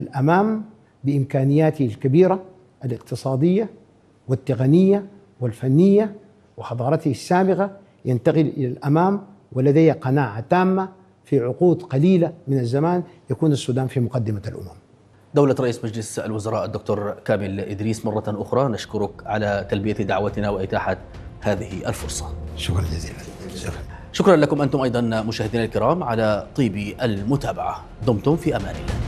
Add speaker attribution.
Speaker 1: الأمام بإمكانياته الكبيرة الاقتصادية والتقنية والفنية وحضارته السابقة ينتقل إلى الأمام، ولدي قناعة تامة في عقود قليلة من الزمان يكون السودان في مقدمة الأمم.
Speaker 2: دولة رئيس مجلس الوزراء الدكتور كامل إدريس، مرة أخرى نشكرك على تلبية دعوتنا وإتاحة هذه الفرصة.
Speaker 1: شكرا جزيلا.
Speaker 2: شكرا لكم أنتم أيضا مشاهدينا الكرام على طيب المتابعة. دمتم في أمان الله.